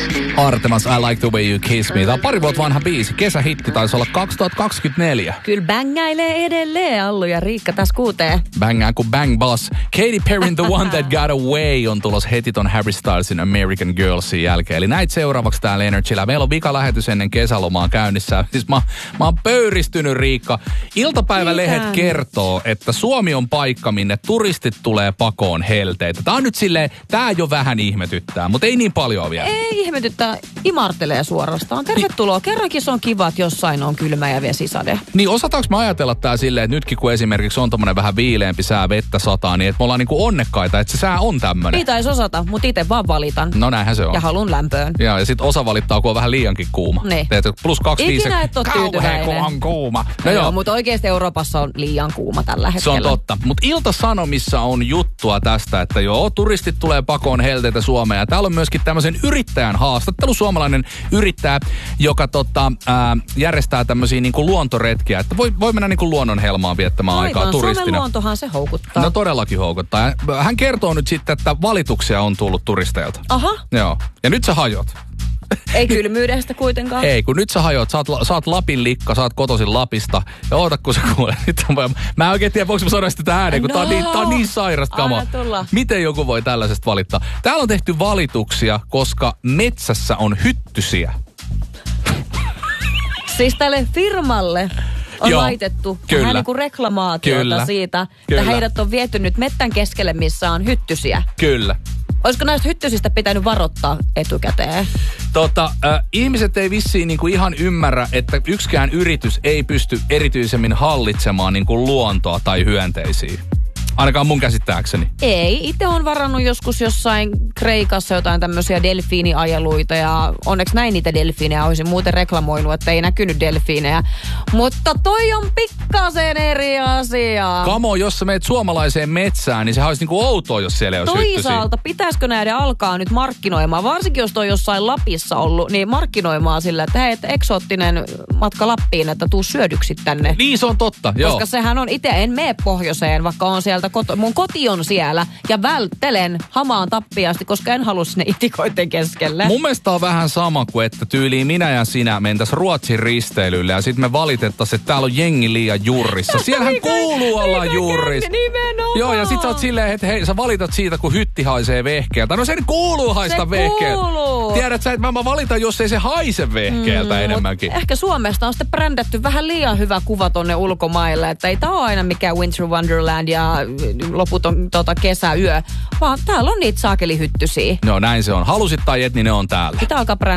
Artemas, I Like the Way You Kiss Me. Tämä on pari vuotta vanha biisi. Kesähitti taisi olla 2024. Kyllä bängäilee edelleen Allu ja Riikka tässä kuutee. Bängää kuin Bang Boss. Katy Perryn The One That Got Away on tulos heti ton Harry Stylesin American Girlsin jälkeen. Eli näitä seuraavaksi täällä Energyllä. Meillä on vikalähetys ennen kesälomaa käynnissä. Siis mä oon pöyristynyt, Riikka. Iltapäivälehdet kertoo, että Suomi on paikka, minne turistit tulee pakoon helteitä. Tää on nyt silleen, tää jo vähän ihmetyttää, mutta ei niin paljon vielä. Ei ihmetyttää, imartelee suorastaan. Tervetuloa. Kerrankin se on kiva, että jossain on kylmä ja vesisade. Niin osataanko me ajatella tää silleen, että nytkin kun esimerkiksi on tommonen vähän viileämpi sää, vettä sataa, niin että me ollaan niinku onnekkaita, että se sää on tämmönen. Pitäis osata, mutta itse vaan valitan. No näinhän se on. Ja halun lämpöön. Ja sit osa valittaa, kun on vähän liiankin kuuma. Niin. Teet plus 25. Ikinä et oo tyytyväinen. Kauhean kun on kuuma. No joo, mutta oikeesti Euroopassa on liian kuuma tällä hetkellä. Se on totta. Mutta Ilta-Sanomissa on juttua tästä, että joo, turistit tulee pakoon helteitä Suomeen. Ja täällä on myöskin tämmöisen yrittäjän haastattelu, suomalainen yrittäjä, joka järjestää tämmöisiä niinku luontoretkiä. Että voi mennä niinku luonnonhelmaan viettämään aikaa turistina. Suomen luontohan se houkuttaa. No todellakin houkuttaa. Hän kertoo nyt sitten, että valituksia on tullut turisteilta. Aha. Joo. Ja nyt sä hajot. Ei kylmyydestä kuitenkaan. Ei, kun nyt sä hajoat, sä oot Lapin likka, sä oot kotoisin Lapista. Ja oota, kun sä kuulet. Mä en oikein tiedä, voinko mä sanoa sitä ääneen, kun tää on niin sairasta kamaa. Miten joku voi tällaisesta valittaa? Täällä on tehty valituksia, koska metsässä on hyttysiä. Siis tälle firmalle on joo, laitettu kyllä, vähän niin kuin reklamaatiota siitä, että heidät on viety nyt mettän keskelle, missä on hyttysiä. Kyllä. Olisiko näistä hyttysistä pitänyt varoittaa etukäteen? Ihmiset ei vissiin niinku ihan ymmärrä, että yksikään yritys ei pysty erityisemmin hallitsemaan niinku luontoa tai hyönteisiä. Ainakaan mun käsittääkseni. Ei. Itse on varannut joskus jossain Kreikassa jotain tämmöisiä delfiiniajeluita ja onneksi näin niitä delfiinejä. Olisin muuten reklamoinut, että ei näkynyt delfiinejä. Mutta toi on pikkasen eri asia. Kamo, jos sä meet suomalaiseen metsään, niin sehän olisi niinku outoa, jos siellä ei olisi hyttysiä. Toisaalta pitäisikö näiden alkaa nyt markkinoimaan, varsinkin jos toi jossain Lapissa ollut, niin markkinoimaan sillä, että hei, että eksoottinen matka Lappiin, että tuu syödyksi tänne. Niin se on totta, joo. Koska sehän on, itse en mene pohjoiseen, vaikka on sieltä mun koti on siellä ja välttelen hamaan tappiasti, koska en halua sinne itikoiden keskelle. Mun mielestä on vähän sama kuin, että tyyliin minä ja sinä mentäis Ruotsin risteilylle ja sit me valitettaisiin, että täällä on jengi liian jurrissa. Siellähän kuuluu olla jurrissa. Nimenomaan. Joo, ja sit sä oot silleen, että hei, sä valitat siitä, kun hytti haisee vehkeeltä. No sen kuuluu haista vehkeeltä. Tiedät sä, että mä valitan, jos ei se haise vehkeeltä enemmänkin. Ehkä Suomesta on sitten brändätty vähän liian hyvä kuva tonne ulkomaille, että ei tää ole aina mikään Winter Wonderland ja loputon kesäyö, vaan täällä on niitä saakelihyttysiä. No näin se on. Halusit tai et, niin ne on täällä. Pitää alkaa